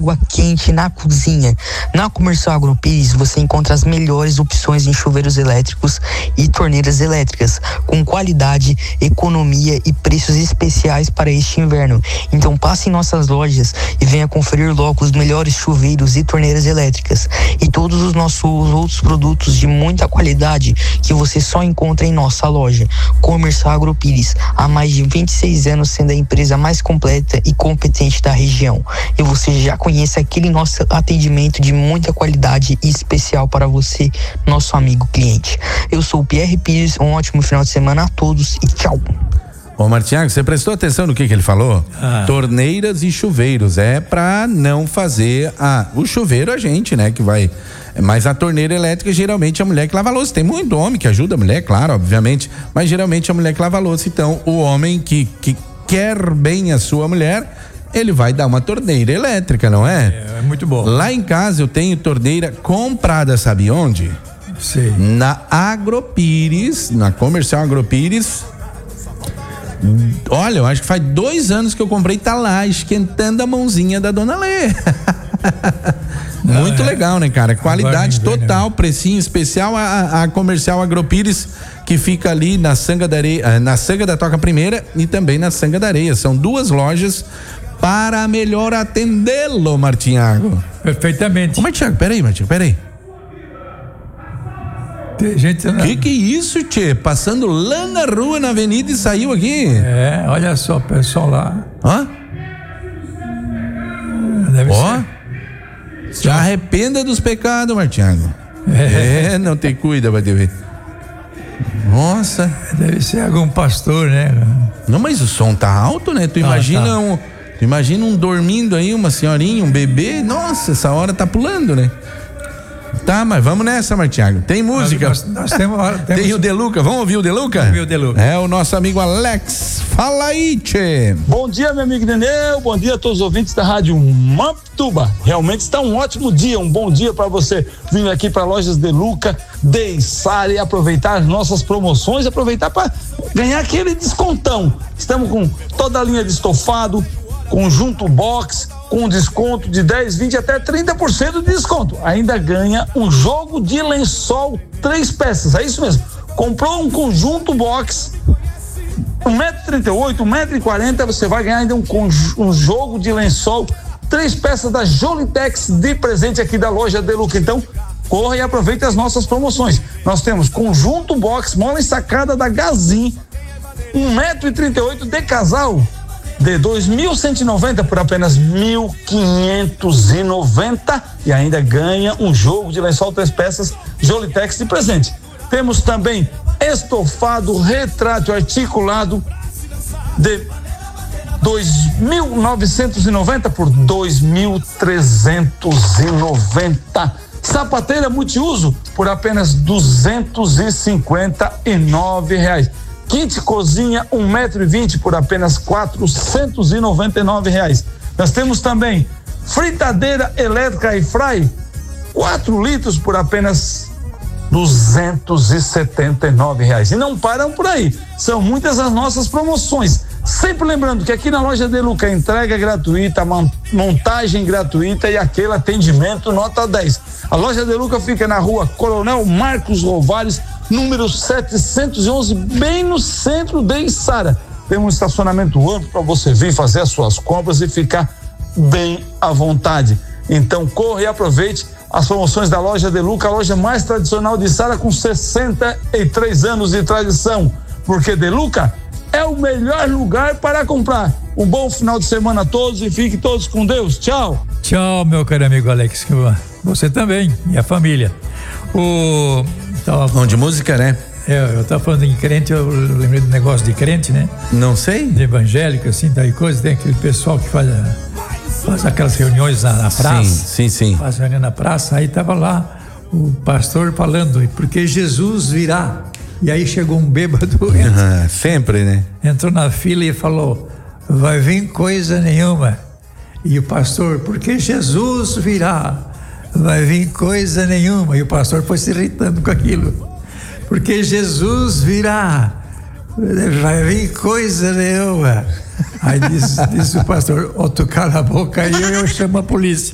água quente na cozinha. Na Comercial Agropires você encontra as melhores opções em chuveiros elétricos e torneiras elétricas, com qualidade, economia e preços especiais para este inverno. Então passe em nossas lojas e venha conferir logo os melhores chuveiros e torneiras elétricas e todos os nossos outros produtos de muita qualidade que você só encontra em nossa loja. Comercial Agropires, há mais de 26 anos sendo a empresa mais completa e competente da região. E você já conhece aquele nosso atendimento de muita qualidade e especial para você, nosso amigo cliente. Eu sou o Pierre Pires, um ótimo final de semana a todos e tchau. Ô Martiago, você prestou atenção no que ele falou? Torneiras e chuveiros, é pra não fazer o chuveiro a gente, né, que vai, mas a torneira elétrica geralmente é a mulher que lava a louça. Tem muito homem que ajuda a mulher, claro, obviamente, mas geralmente é a mulher que lava a louça. Então o homem que quer bem a sua mulher, ele vai dar uma torneira elétrica, não é? É muito bom. Lá em casa eu tenho torneira comprada, sabe onde? Sei. Na Agropires, na Comercial Agropires. Olha, eu acho que faz 2 anos que eu comprei, tá lá esquentando a mãozinha da dona Lê. Muito legal, né, cara? Qualidade total, precinho especial. A Comercial Agropires, que fica ali na Sanga da Areia, na Sanga da Toca Primeira e também na Sanga da Areia. São 2 lojas para melhor atendê-lo, Martinhago. Perfeitamente. Ô, Martinhago, peraí. Tem gente... Que é isso, tchê? Passando lá na rua, na avenida e saiu aqui. É, olha só, pessoal lá. Hã? Deve Ó. ser. Se arrependa dos pecados, Martiago. Não te cuida, vai te ver. Nossa. Deve ser algum pastor, né? Não, mas o som tá alto, né? Tu imagina um dormindo aí, uma senhorinha, um bebê. Nossa, essa hora tá pulando, né? Tá, mas vamos nessa, Martiago. Tem música. Nós temos... Tem o Deluca. Vamos ouvir o Deluca? Vamos ouvir o Deluca. É o nosso amigo Alex. Fala aí, tchê. Bom dia, meu amigo Nenê. Bom dia a todos os ouvintes da Rádio Mamptuba. Realmente está um ótimo dia, um bom dia para você vir aqui para Lojas Deluca, Deissara e aproveitar as nossas promoções, aproveitar para ganhar aquele descontão. Estamos com toda a linha de estofado, conjunto box, com desconto de 10, 20 até 30% de desconto. Ainda ganha um jogo de lençol 3 peças, é isso mesmo. Comprou um conjunto box 1,38 m, 1,40 m, você vai ganhar ainda um jogo de lençol 3 peças da Jolitex de presente aqui da Loja Deluca. Então, corra e aproveite as nossas promoções. Nós temos conjunto box, mola ensacada da Gazin, 1,38 m de casal, de 2.190 por apenas 1.590 e ainda ganha um jogo de lençol 3 peças Jolitex de presente. Temos também estofado retrátil articulado de 2.990 por 2.390. Sapateira multiuso por apenas R$259. Kit cozinha 1,20 m por apenas R$499. Nós temos também fritadeira elétrica Airfry 4 litros por apenas R$279. E não param por aí, são muitas as nossas promoções. Sempre lembrando que aqui na Loja Deluca entrega gratuita, montagem gratuita e aquele atendimento nota 10. A Loja Deluca fica na rua Coronel Marcos Rovares, número 711, bem no centro de Içara. Tem um estacionamento amplo para você vir fazer as suas compras e ficar bem à vontade. Então corra e aproveite as promoções da Loja Deluca, a loja mais tradicional de Içara, com 63 anos de tradição, porque Deluca é o melhor lugar para comprar. Um bom final de semana a todos e fiquem todos com Deus. Tchau. Tchau, meu caro amigo Alex. Você também e a família. Bom de música, né? Eu tava falando em crente, eu lembrei do negócio de crente, né? Não sei. De evangélico, assim, daí coisa, tem aquele pessoal que faz aquelas reuniões na praça. Sim. Faz reunião na praça, aí tava lá o pastor falando, porque Jesus virá. E aí chegou um bêbado, sempre, né? Entrou na fila e falou, vai vir coisa nenhuma. E o pastor, porque Jesus virá, vai vir coisa nenhuma. E o pastor foi se irritando com aquilo. Porque Jesus virá, vai vir coisa nenhuma. Aí disse o pastor, tu cala a boca aí, eu chamo a polícia.